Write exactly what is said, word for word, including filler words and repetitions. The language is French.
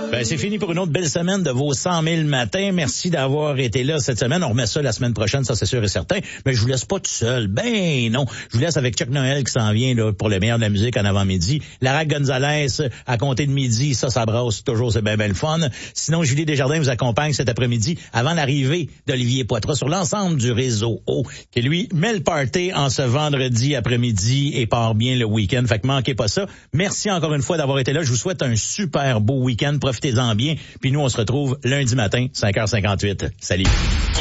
Ben, c'est fini pour une autre belle semaine de vos cent mille matins. Merci d'avoir été là cette semaine. On remet ça la semaine prochaine, ça c'est sûr et certain. Mais je vous laisse pas tout seul. Ben non. Je vous laisse avec Chuck Noël qui s'en vient là, pour le meilleur de la musique en avant-midi. Lara Gonzalez à compter de midi, ça, ça brasse toujours, c'est bien ben le fun. Sinon, Julie Desjardins vous accompagne cet après-midi avant l'arrivée d'Olivier Poitras sur l'ensemble du réseau O, qui lui met le party en ce vendredi après-midi et part bien le week-end. Fait que manquez pas ça. Merci encore une fois d'avoir été là. Je vous souhaite un super beau week-end. Profitez-en bien. Puis nous, on se retrouve lundi matin, cinq heures cinquante-huit. Salut.